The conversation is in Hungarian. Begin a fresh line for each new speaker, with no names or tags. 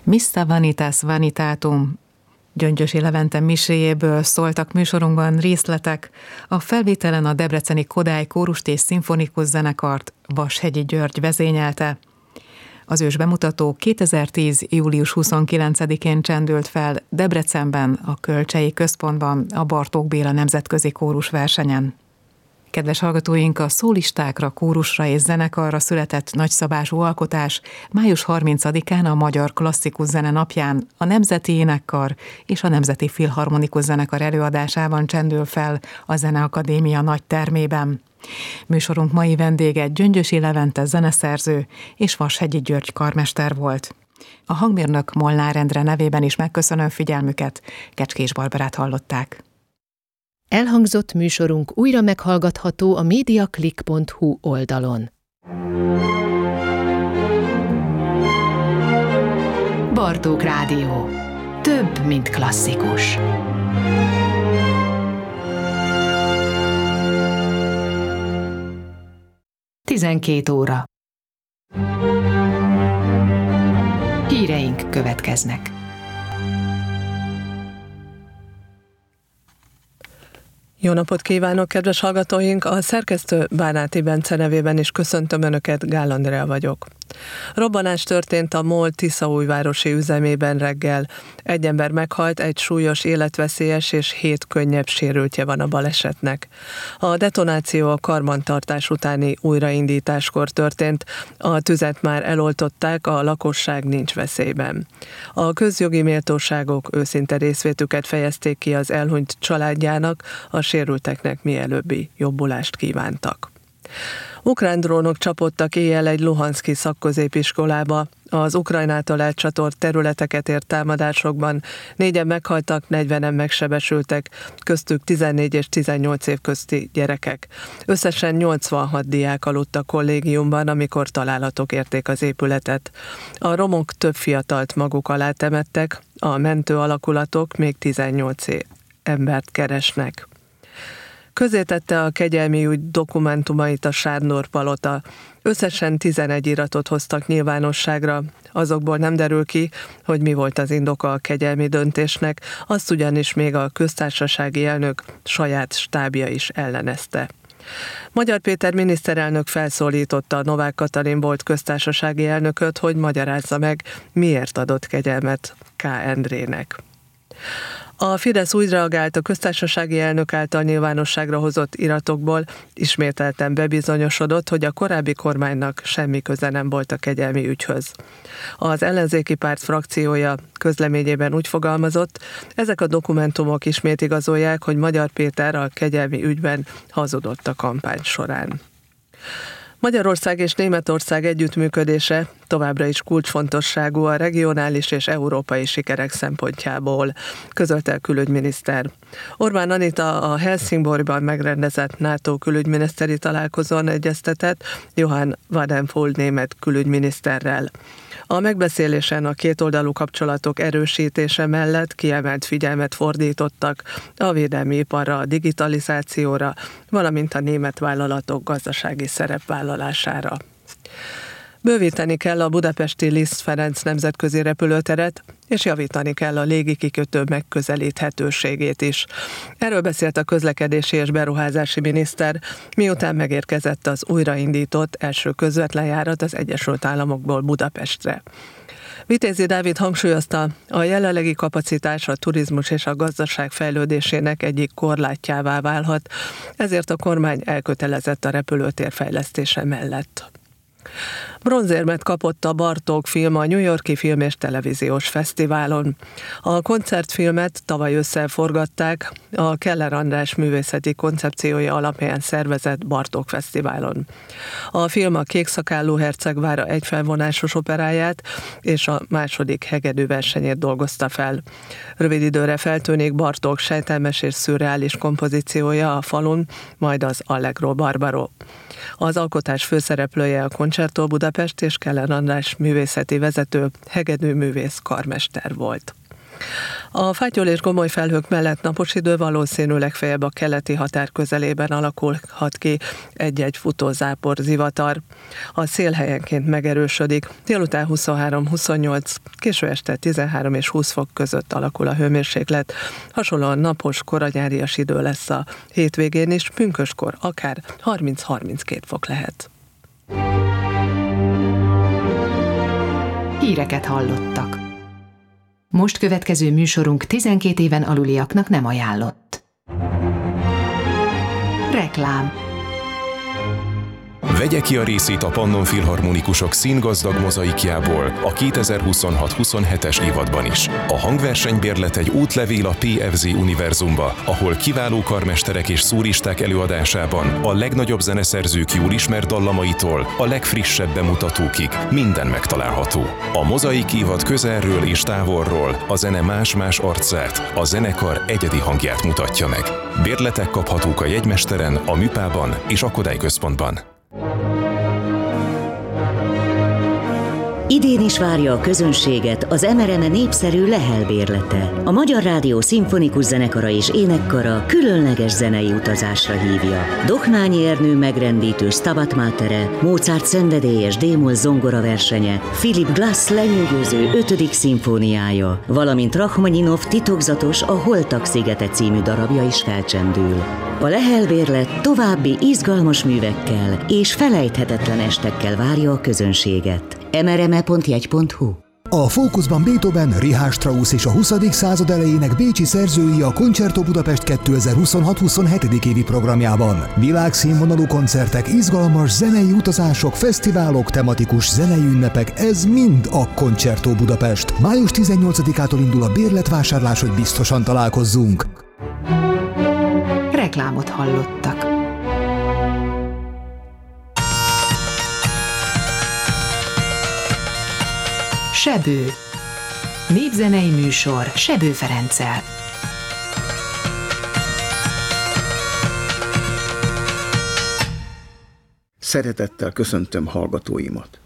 Missa Vanitas Vanitatum Gyöngyösi Levente miséjéből szóltak műsorunkban részletek. A felvételen a debreceni Kodály Kórust és Szimfonikus Zenekart Vashegyi György vezényelte. Az ős bemutató 2010. július 29-én csendült fel Debrecenben, a Kölcsei Központban, a Bartók Béla Nemzetközi Kórus versenyen. Kedves hallgatóink, a szólistákra, kórusra és zenekarra született nagyszabású alkotás május 30-án a Magyar Klasszikus Zene napján a Nemzeti Énekkar és a Nemzeti Filharmonikus Zenekar előadásában csendül fel a Zeneakadémia nagy termében. Műsorunk mai vendége Gyöngyösi Levente zeneszerző és Vashegyi György karmester volt. A hangmérnök Molnár Endre nevében is megköszönöm figyelmüket, Kecskés Barbarát hallották.
Elhangzott műsorunk újra meghallgatható a mediaclick.hu oldalon. Bartók Rádió. Több, mint klasszikus. 12 óra. Híreink következnek.
Jó napot kívánok, kedves hallgatóink! A szerkesztő Bánáti Bence nevében is köszöntöm Önöket, Gál Andrea vagyok. Robbanás történt a MOL tiszaújvárosi üzemében reggel. Egy ember meghalt, egy súlyos, életveszélyes és 7 könnyebb sérültje van a balesetnek. A detonáció a karbantartás utáni újraindításkor történt, a tüzet már eloltották, a lakosság nincs veszélyben. A közjogi méltóságok őszinte részvétüket fejezték ki az elhunyt családjának, a sérülteknek mielőbbi jobbulást kívántak. Ukrán drónok csapodtak éjjel egy luhanszki szakközépiskolába. Az Ukrajnától elcsatolt területeket ért támadásokban 4-en meghaltak, 40-en megsebesültek, köztük 14 és 18 év közti gyerekek. Összesen 86 diák aludt a kollégiumban, amikor találatok érték az épületet. A romok több fiatalt maguk alá temettek, a mentő alakulatok még 18 embert keresnek. Közzétette a kegyelmi ügy dokumentumait a Sárnor palota. Összesen 11 iratot hoztak nyilvánosságra, azokból nem derül ki, hogy mi volt az indoka a kegyelmi döntésnek, azt ugyanis még a köztársasági elnök saját stábja is ellenezte. Magyar Péter miniszterelnök felszólította Novák Katalin volt köztársasági elnököt, hogy magyarázza meg, miért adott kegyelmet K. Endrének. A Fidesz úgy reagált a köztársasági elnök által nyilvánosságra hozott iratokból, ismételten bebizonyosodott, hogy a korábbi kormánynak semmi köze nem volt a kegyelmi ügyhöz. Az ellenzéki párt frakciója közleményében úgy fogalmazott, ezek a dokumentumok ismét igazolják, hogy Magyar Péter a kegyelmi ügyben hazudott a kampány során. Magyarország és Németország együttműködése továbbra is kulcsfontosságú a regionális és európai sikerek szempontjából, közölte a külügyminiszter. Orbán Anita a Helsingborgban megrendezett NATO külügyminiszteri találkozón egyeztetett Johann Wadenfol német külügyminiszterrel. A megbeszélésen a kétoldalú kapcsolatok erősítése mellett kiemelt figyelmet fordítottak a védelmi iparra, a digitalizációra, valamint a német vállalatok gazdasági szerepvállalására. Bővíteni kell a budapesti Liszt Ferenc nemzetközi repülőteret, és javítani kell a légikikötő megközelíthetőségét is. Erről beszélt a közlekedési és beruházási miniszter, miután megérkezett az újraindított első közvetlen járat az Egyesült Államokból Budapestre. Vitézi Dávid hangsúlyozta, a jelenlegi kapacitás a turizmus és a gazdaság fejlődésének egyik korlátjává válhat, ezért a kormány elkötelezett a repülőtér fejlesztése mellett. Bronzérmet kapott a Bartók film a New York-i Film és Televíziós Fesztiválon. A koncertfilmet tavaly ősszel forgatták a Keller András művészeti koncepciója alapján szervezett Bartók Fesztiválon. A film a Kékszakállú herceg vára egyfelvonásos operáját és a második hegedűversenyét dolgozta fel. Rövid időre feltűnik Bartók sejtelmes és szürreális kompozíciója a Falun, majd az Allegro Barbaro. Az alkotás főszereplője a Concerto Budapest és Keller András művészeti vezető, hegedűművész karmester volt. A fátyol és gomoly felhők mellett napos idő, valószínű legfeljebb a keleti határ közelében alakulhat ki egy-egy futózápor, zivatar. A szél helyenként megerősödik. Délután 23-28, késő este 13 és 20 fok között alakul a hőmérséklet. Hasonlóan napos, koranyárias idő lesz a hétvégén is, pünköskor akár 30-32 fok lehet.
Híreket hallottak. Most következő műsorunk 12 éven aluliaknak nem ajánlott. Reklám.
Vegye ki a részét a Pannon Filharmonikusok színgazdag mozaikjából a 2026-27-es évadban is. A hangversenybérlet egy útlevél a PFZ univerzumba, ahol kiváló karmesterek és szóristák előadásában a legnagyobb zeneszerzők jól ismert dallamaitól a legfrissebb bemutatókig minden megtalálható. A mozaik évad közelről és távolról a zene más-más arcát, a zenekar egyedi hangját mutatja meg. Bérletek kaphatók a jegymesteren, a Műpában és a Kodály Központban.
Idén is várja a közönséget az MRM népszerű Lehel bérlete. A Magyar Rádió Szimfonikus Zenekara és Énekkara különleges zenei utazásra hívja. Dohnányi Ernő megrendítő Stabat Matere, Mozart szenvedélyes D-moll zongora versenye, Philip Glass lenyűgöző 5. szimfóniája, valamint Rachmaninov titokzatos A Holtak szigete című darabja is felcsendül. A Lehel bérlet további izgalmas művekkel és felejthetetlen estekkel várja a közönséget. mrme.jegy.hu.
A fókuszban Beethoven, Richard Strauss és a 20. század elejének bécsi szerzői a Concerto Budapest 2026-27. évi programjában. Világszínvonalú koncertek, izgalmas zenei utazások, fesztiválok, tematikus zenei ünnepek, ez mind a Concerto Budapest. Május 18-ától indul a bérletvásárlás, hogy biztosan találkozzunk.
Reklámot hallottak. Sebő. Népzenei műsor Sebő Ferenccel.
Szeretettel köszöntöm hallgatóimat.